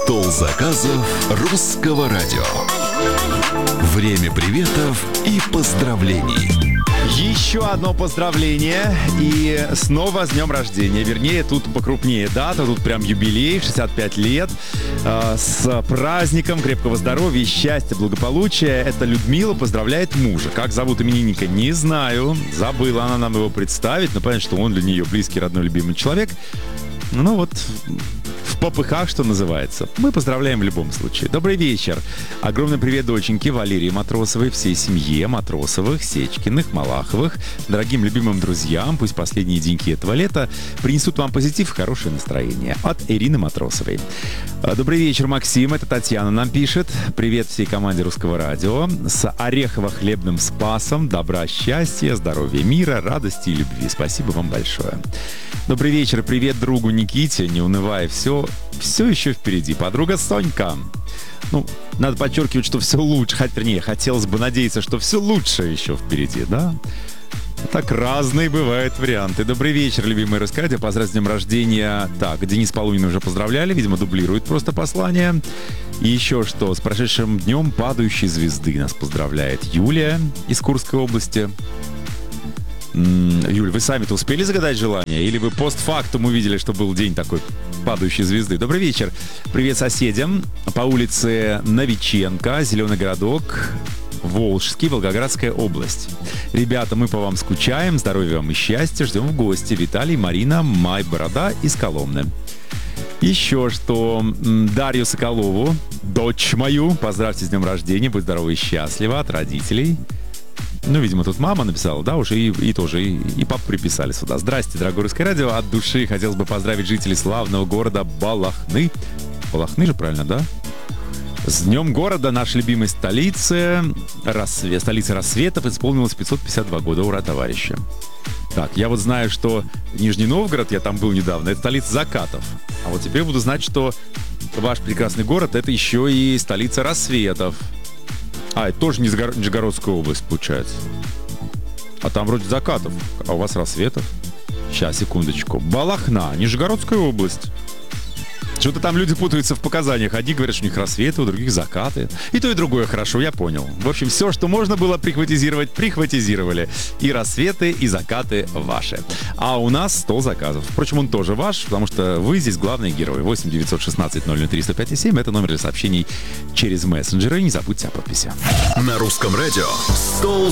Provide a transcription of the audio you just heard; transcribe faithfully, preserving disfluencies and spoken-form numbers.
Стол заказов русского радио. Время приветов и поздравлений. Еще одно поздравление и снова с днем рождения. Вернее, тут покрупнее дата, тут прям юбилей, шестьдесят пять лет. Э, с праздником крепкого здоровья, счастья, благополучия. Это Людмила поздравляет мужа. Как зовут именинника, не знаю. Забыла она нам его представить, но понятно, что он для нее близкий, родной, любимый человек. Ну вот... в попыхах, что называется. Мы поздравляем в любом случае. Добрый вечер. Огромный привет доченьке Валерии Матросовой, всей семье Матросовых, Сечкиных, Малаховых, дорогим любимым друзьям. Пусть последние деньки этого лета принесут вам позитив и хорошее настроение. От Ирины Матросовой. Добрый вечер, Максим. Это Татьяна нам пишет. Привет всей команде Русского радио. С орехово-хлебным спасом. Добра, счастья, здоровья, мира, радости и любви. Спасибо вам большое. Добрый вечер. Привет другу Никите. Не унывай, все Все еще впереди. Подруга Сонька. Ну, надо подчеркивать, что все лучше. Хотя, вернее, хотелось бы надеяться, что все лучше еще впереди, да? Так разные бывают варианты. Добрый вечер, любимые Русское радио. Поздравь с днем рождения. Так, Денис Полунин уже поздравляли. Видимо, дублирует просто послание. И еще что. С прошедшим днем падающей звезды нас поздравляет Юлия из Курской области. Юль, вы сами-то успели загадать желание? Или вы постфактум увидели, что был день такой падающей звезды? Добрый вечер. Привет соседям. По улице Новиченко, Зеленый городок, Волжский, Волгоградская область. Ребята, мы по вам скучаем. Здоровья вам и счастья. Ждем в гости. Виталий, Марина, Май, Борода из Коломны. Еще что. Дарью Соколову, дочь мою, поздравьте с днем рождения. Будь здорова и счастлива от родителей. Ну, видимо, тут мама написала, да, уже и, и тоже, и, и папу приписали сюда. Здрасте, дорогое Русское радио. От души хотелось бы поздравить жителей славного города Балахны. Балахны же, правильно, да? С днем города, нашей любимой столицы, рассвет, столицы рассветов, исполнилось пятьсот пятьдесят два года. Ура, товарищи. Так, я вот знаю, что Нижний Новгород, я там был недавно, это столица закатов. А вот теперь буду знать, что ваш прекрасный город — это еще и столица рассветов. А, это тоже Нижегородская область, получается. А там вроде закатов, а у вас рассветов. Сейчас, секундочку. Балахна, Нижегородская область. Что-то там люди путаются в показаниях. Одни говорят, что у них рассветы, у других закаты. И то, и другое хорошо, я понял. В общем, все, что можно было прихватизировать, прихватизировали. И рассветы, и закаты ваши. А у нас стол заказов. Впрочем, он тоже ваш, потому что вы здесь главные герои. восемь девятьсот шестнадцать ноль ноль три сто пять семь. Это номер для сообщений через мессенджеры. Не забудьте о подписи. На Русском радио стол